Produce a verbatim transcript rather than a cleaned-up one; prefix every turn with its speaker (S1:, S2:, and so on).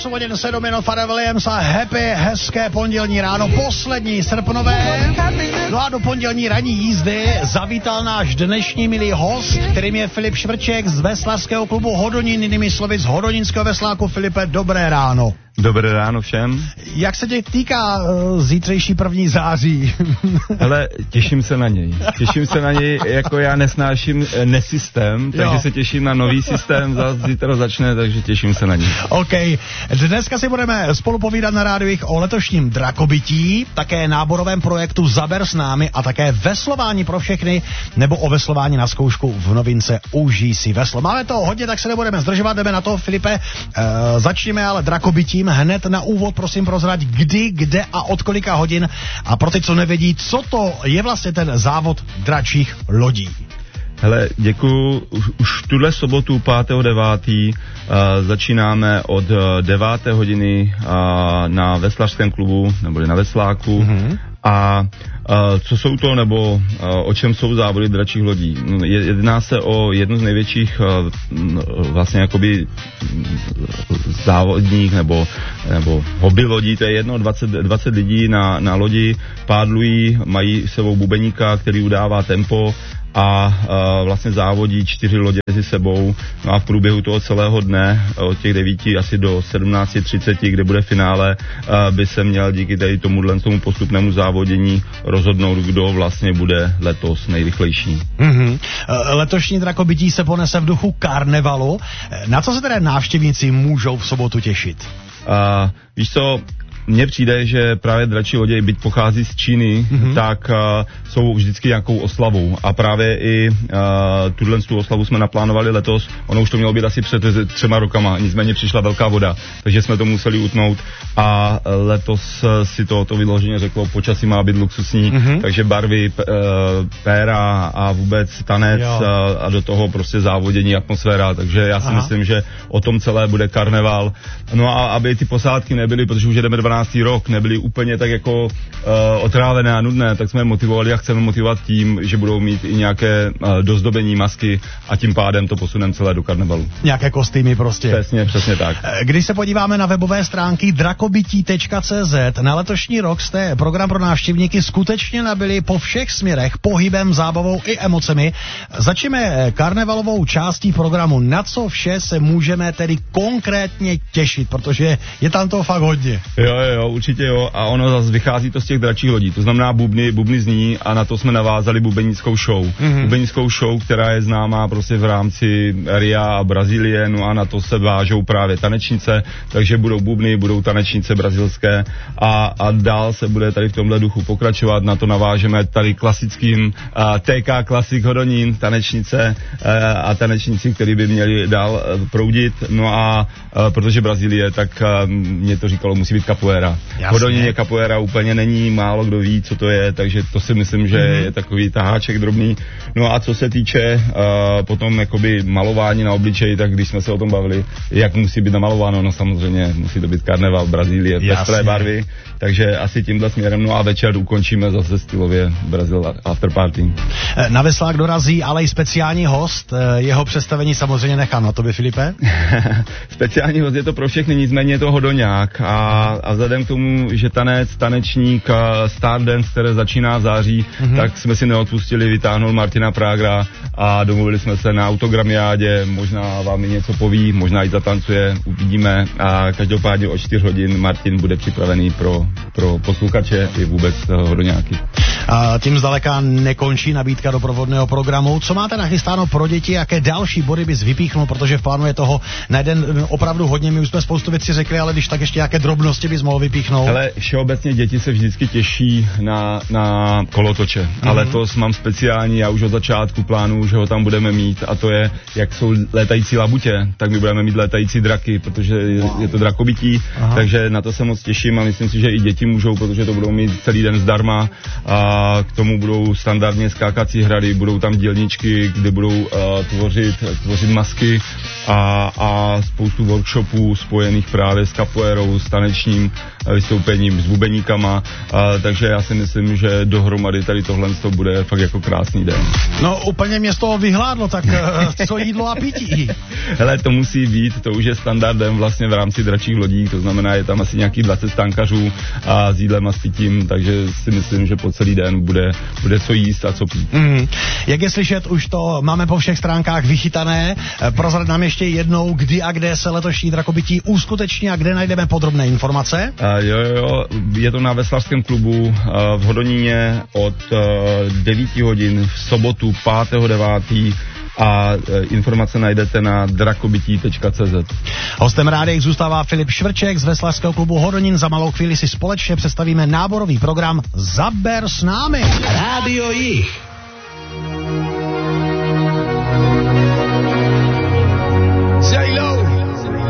S1: osm hodin sedm minut, Pharrell Williams a Happy, hezké pondělní ráno, poslední srpnové. No a do pondělní ranní jízdy zavítal náš dnešní milý host, kterým je Filip Švrček z veslařského klubu Hodonín, jinými slovy z hodonínského vesláku. Filipe, dobré ráno.
S2: Dobré ráno všem.
S1: Jak se tě týká uh, zítřejší první září?
S2: Hele, těším se na něj. Těším se na něj, jako já nesnáším nesystém, takže jo. se těším na nový systém, zase zítra začne, takže těším se na něj. OK.
S1: Dneska si budeme spolu povídat na rádiích o letošním drakobytí, také náborovém projektu Zaber s námi a také veslování pro všechny, nebo o veslování na zkoušku v novince Užij si veslo. Máme toho hodně, tak se nebudeme zdržovat, jdeme na to, Filipe. Uh, začněme ale drakobytím. Hned na úvod prosím prozrať, kdy, kde a od kolika hodin. A pro ty, co nevědí, co to je vlastně ten závod dračích lodí.
S2: Hele, děkuju. Už, už tuhle sobotu pátého devátého Uh, začínáme od uh, deváté hodiny uh, na veslařském klubu, neboli na vesláku. Mm-hmm. A uh, co jsou to, nebo uh, o čem jsou závody dračích lodí? Jedná se o jednu z největších uh, vlastně jakoby závodních nebo, nebo hobby lodí, to je jedno, dvacet, dvacet lidí na, na lodi pádlují, mají sebou bubeníka, který udává tempo a uh, vlastně závodí čtyři lodě mezi sebou. No a v průběhu toho celého dne od těch devíti asi do sedmnáct třicet, kde bude finále, uh, by se měl díky tady tomuhle tomu postupnému závodění rozhodnout, kdo vlastně bude letos nejrychlejší.
S1: Mm-hmm. Letošní drakobytí se ponese v duchu karnevalu. Na co se tedy návštěvníci můžou v sobotu těšit?
S2: Uh, víš co, mně přijde, že právě dračí lodě, byť pochází z Číny, mm-hmm. tak uh, jsou vždycky nějakou oslavou. A právě i uh, tuhle tu oslavu jsme naplánovali letos. Ono už to mělo být asi před třema rokama, nicméně přišla velká voda, takže jsme to museli utnout. A letos si to, to vyloženě řeklo, počasí má být luxusní, mm-hmm. takže barvy, p, uh, péra a vůbec tanec a, a do toho prostě závodění, atmosféra. Takže já si Aha. myslím, že o tom celé bude karneval. No a aby ty posádky nebyly, protože už jdeme dvanáctý rok, nebyly úplně tak jako uh, otrávené a nudné, tak jsme motivovali a chceme motivovat tím, že budou mít i nějaké uh, dozdobení, masky a tím pádem to posuneme celé do karnevalu.
S1: Nějaké kostýmy prostě.
S2: Přesně, přesně tak.
S1: Když se podíváme na webové stránky drakobytí tečka cé zet, na letošní rok jste program pro návštěvníky skutečně nabili po všech směrech pohybem, zábavou i emocemi. Začneme karnevalovou částí programu. Na co vše se můžeme tedy konkrétně těšit, protože je tam toho fakt hodně.
S2: Jo, jo, určitě jo. A ono zase vychází to z těch dračích lodí. To znamená bubny, bubny zní a na to jsme navázali bubenickou show. Mm-hmm. Bubenickou show, která je známá prostě v rámci Ria a Brazílie, no a na to se vážou právě tanečnice, takže budou bubny, budou tanečnice brazilské a, a dál se bude tady v tomhle duchu pokračovat. Na to navážeme tady klasickým uh, T K Classic Hodonín, tanečnice uh, a tanečníci, který by měli dál uh, proudit. No a uh, protože Brazílie, tak uh, mě to říkalo, musí být capoeira. V Hodoníně capoeira úplně není, málo kdo ví, co to je, takže to si myslím, že mm-hmm. je takový taháček drobný. No a co se týče uh, potom jakoby malování na obličeji, tak když jsme se o tom bavili, jak musí být namalováno, no samozřejmě musí to být karneval Brazílie, pestré barvy, takže asi tímhle směrem. No a večer ukončíme zase stylově Brazil afterparty.
S1: Na veslák dorazí ale i speciální host, jeho představení samozřejmě nechám na tobě, Filipe.
S2: Speciální host je to pro všechny, nicméně je to Hodoňák a, a vzhledem k tomu, že tanec, tanečník Stardance, které začíná v září, mm-hmm. tak jsme si neodpustili vytáhnout Martina Prágra a domluvili jsme se na autogramiádě, možná vám i něco poví, možná i zatancuje, uvidíme a každopádně o čtyři hodin Martin bude připravený pro, pro posluchače i vůbec Hodoňáky.
S1: A tím zdaleka nekončí nabídka doprovodného programu. Co máte nachystáno pro děti, jaké další body bys vypíchnul, protože v plánu je toho na jeden opravdu hodně, my už jsme spoustu věcí řekli, ale když tak ještě nějaké drobnosti bys mohl vypíchnout.
S2: Ale všeobecně děti se vždycky těší na, na kolotoče, mm-hmm. ale letos mám speciální, já už od začátku plánu, že ho tam budeme mít a to je, jak jsou létající labutě, tak my budeme mít létající draky, protože je, wow. je to drakobytí, Aha. takže na to se moc těším a myslím si, že i děti můžou, protože to budou mít celý den zdarma a a k tomu budou standardně skákací hrady, budou tam dělničky, kde budou uh, tvořit, tvořit masky a, a spoustu workshopů spojených právě s capoeirou, s tanečním vystoupením, s bubeníkama, a, takže já si myslím, že dohromady tady tohle to bude fakt jako krásný den.
S1: No úplně mě z toho vyhládlo, tak co jídlo a pití?
S2: Hele, to musí být, to už je standardem vlastně v rámci dračích lodí, to znamená, je tam asi nějakých dvacet stánkařů a s jídlem a s pitím, takže si myslím, že po celý den bude, bude co jíst a co pít.
S1: Mm. Jak je slyšet, už to máme po všech stránkách vychytané. Prozrať nám ještě jednou, kdy a kde se letošní drakobytí uskuteční a kde najdeme podrobné informace?
S2: Uh, jo, jo, je to na Veslařském klubu uh, v Hodoníně od uh, devět hodin v sobotu pátého devátého a informace najdete na drakobytí tečka cé zet.
S1: Hostem rádia zůstává Filip Švrček z Veslařského klubu Hodonín. Za malou chvíli si společně představíme náborový program Zaber s námi. Rádio Jich.